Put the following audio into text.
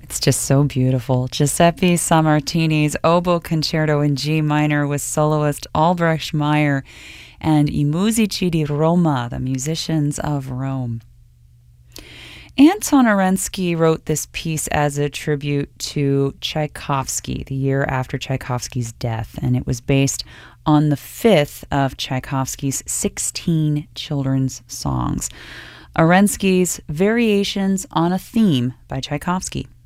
It's just so beautiful. Giuseppe Sammartini's Oboe Concerto in G minor with soloist Albrecht Meyer and I Musici di Roma, the musicians of Rome. Anton Arensky wrote this piece as a tribute to Tchaikovsky, the year after Tchaikovsky's death, and it was based on the fifth of Tchaikovsky's 16 children's songs. Arensky's Variations on a Theme by Tchaikovsky.